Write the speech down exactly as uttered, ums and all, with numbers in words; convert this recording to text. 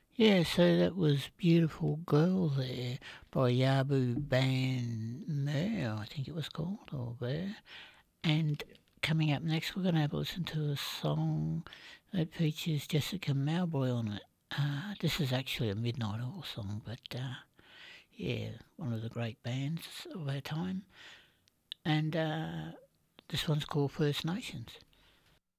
Yeah, so that was Beautiful Girl there by Yabu Band Mer, I think it was called, or Ver. And coming up next, we're going to have a listen to a song that features Jessica Mauboy on it. Uh, this is actually a Midnight Oil song, but uh, yeah, one of the great bands of our time. And uh, this one's called First Nations.